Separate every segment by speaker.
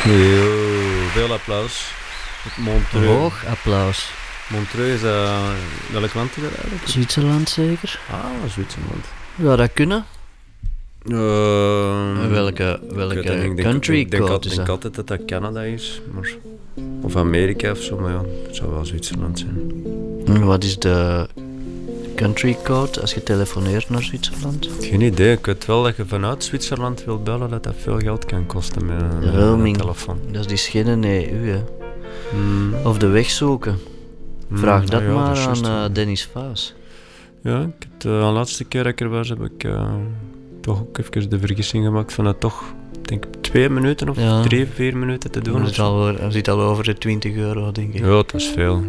Speaker 1: Yo, veel applaus. Montreux.
Speaker 2: Hoog applaus.
Speaker 1: Montreux is welk land is dat eigenlijk?
Speaker 2: Zwitserland zeker?
Speaker 1: Ah, Zwitserland.
Speaker 2: Zou dat kunnen?
Speaker 1: Welke
Speaker 2: country
Speaker 1: ik denk
Speaker 2: code is dat?
Speaker 1: altijd dat dat Canada is. Maar, of Amerika of zo, maar ja, het zou wel Zwitserland zijn.
Speaker 2: Wat is de country code als je telefoneert naar Zwitserland?
Speaker 1: Geen idee. Ik weet wel dat je vanuit Zwitserland wil bellen, dat dat veel geld kan kosten met een
Speaker 2: Roaming.
Speaker 1: telefoon.
Speaker 2: Dat is dus geen EU, hè. Of de weg zoeken. Vraag dat
Speaker 1: ja,
Speaker 2: maar
Speaker 1: dat is juist,
Speaker 2: aan Dennis Vaas.
Speaker 1: Ja, ik heb de laatste keer dat ik er was, heb ik toch ook even de vergissing gemaakt van het toch, denk ik, 2 minuten of 3, 4 minuten te doen.
Speaker 2: Hij zit al over de €20, denk ik.
Speaker 1: Ja, dat is veel.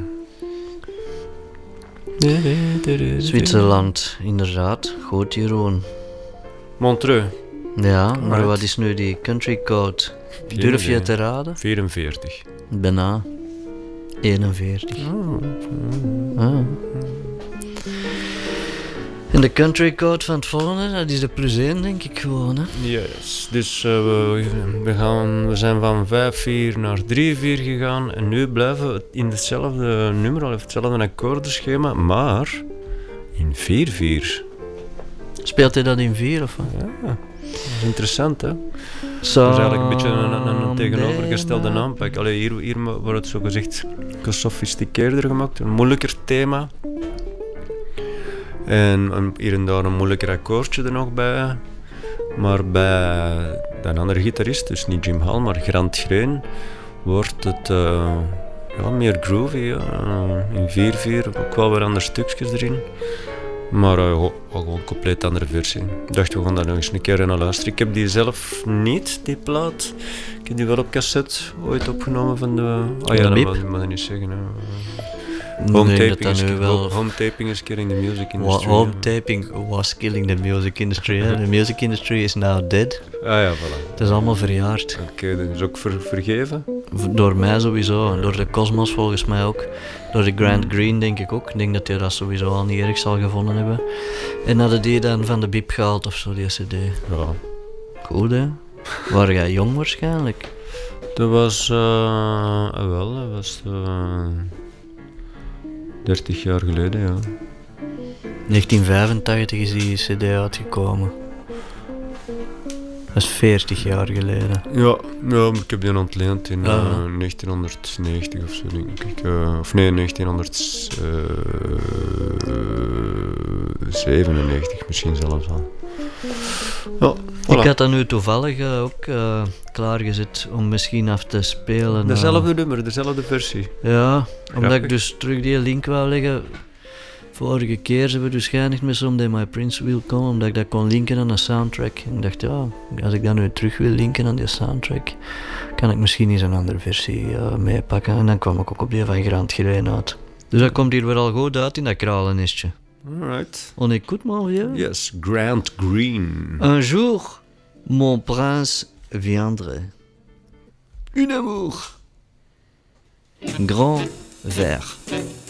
Speaker 2: Zwitserland, inderdaad. Goed, Jeroen.
Speaker 1: Montreux.
Speaker 2: Ja, maar
Speaker 1: Right.
Speaker 2: wat is nu die country code? Durf je het te raden?
Speaker 1: 44.
Speaker 2: Bijna. 41. Ah. En de country code van het volgende, dat is de +1, denk ik gewoon, hè?
Speaker 1: Yes. Dus we zijn van 5-4 naar 3-4 gegaan en nu blijven we in hetzelfde nummer, of hetzelfde akkoordenschema, maar in 4-4.
Speaker 2: Speelt hij dat in 4 of wat?
Speaker 1: Ja, dat is interessant, hè? Dat is eigenlijk een beetje een tegenovergestelde aanpak. Allee, hier wordt het zo gezegd gesofisticeerder gemaakt, een moeilijker thema. En hier en daar een moeilijker akkoordje er nog bij. Maar bij de andere gitarist, dus niet Jim Hall, maar Grant Green, wordt het meer groovy. In 4-4, ook wel weer andere stukjes erin. Maar gewoon een compleet andere versie. Ik dacht, we gaan daar nog eens een keer naar luisteren. Ik heb die zelf niet, die plaat. Ik heb die wel op cassette ooit opgenomen van de...
Speaker 2: dat
Speaker 1: mag ik niet zeggen.
Speaker 2: Home
Speaker 1: taping is killing the music industry.
Speaker 2: Home taping was killing the music industry. The music industry is now dead.
Speaker 1: Ah ja, voilà.
Speaker 2: Het is allemaal verjaard.
Speaker 1: Oké, dat is ook vergeven?
Speaker 2: Door mij sowieso, en door de Cosmos volgens mij ook. Door de Grant Green denk ik ook. Ik denk dat hij dat sowieso al niet erg zal gevonden hebben. En hadden die dan van de bib gehaald of zo, die cd.
Speaker 1: Ja.
Speaker 2: Goed, hè? Waren jij jong waarschijnlijk?
Speaker 1: Dat was... dat was... 30 jaar geleden, ja.
Speaker 2: 1985 is die cd uitgekomen. Dat is 40 jaar geleden.
Speaker 1: Ja, ik heb die ontleend in 1990 of zo, denk ik. Of nee, 1997 misschien zelfs al. Ja, voilà.
Speaker 2: Ik had dat nu toevallig ook klaargezet om misschien af te spelen.
Speaker 1: Dezelfde nummer, dezelfde versie.
Speaker 2: Ja, omdat ik dus terug die link wou leggen. Vorige keer zijn we dus geëindigd met Someday My Prince Will Come, omdat ik dat kon linken aan een soundtrack. En ik dacht, ja, als ik dat nu terug wil linken aan die soundtrack, kan ik misschien eens een andere versie meepakken. En dan kwam ik ook op die van Grant Green uit. Dus dat komt hier weer al goed uit in dat kralenistje.
Speaker 1: Alright.
Speaker 2: On écoute, mon vieux?
Speaker 1: Yes, Grant Green.
Speaker 2: Un jour, mon prince viendrait. Un amour. Grand vert.